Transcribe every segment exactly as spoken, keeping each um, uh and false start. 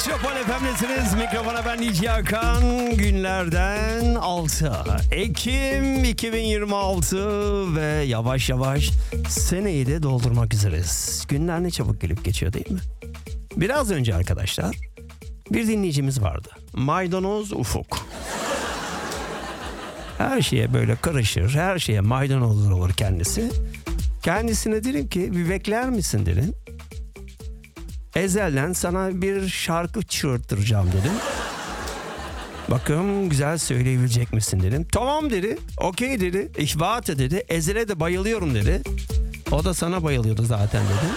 Metropol F M'desiniz. Mikrofona ben D J Hakan. Günlerden altı Ekim iki bin yirmi altı ve yavaş yavaş seneyi de doldurmak üzereyiz. Günler ne çabuk gelip geçiyor değil mi? Biraz önce arkadaşlar bir dinleyicimiz vardı. Maydanoz Ufuk. Her şeye böyle karışır, her şeye maydanoz olur kendisi. Kendisine dedim ki bir bekler misin dedim. Ezel'den sana bir şarkı çığırttıracağım dedim. Bakın güzel söyleyebilecek misin dedim. Tamam dedi, okey dedi, ihbate dedi, Ezel'e de bayılıyorum dedi. O da sana bayılıyordu zaten dedi.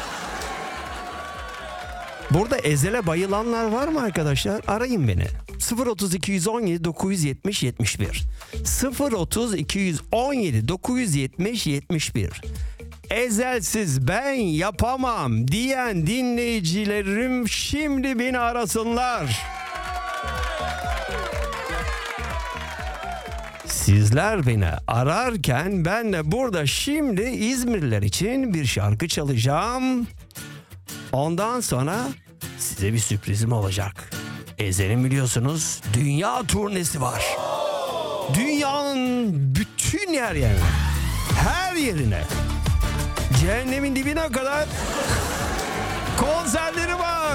Burada Ezel'e bayılanlar var mı arkadaşlar? Arayın beni. sıfır otuz iki yüz on yedi dokuz yüz yetmiş yetmiş bir sıfır otuz iki yüz on yedi dokuz yüz yetmiş yetmiş bir Ezelsiz ben yapamam diyen dinleyicilerim şimdi beni arasınlar. Sizler beni ararken ben de burada şimdi İzmirliler için bir şarkı çalacağım. Ondan sonra size bir sürprizim olacak. Ezel'in biliyorsunuz dünya turnesi var. Dünyanın bütün yer yerine, her yerine, cehennemin dibine kadar konserleri var.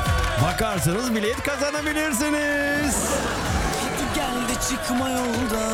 Bakarsanız bilet kazanabilirsiniz. Hadi gel de çıkma yoldan.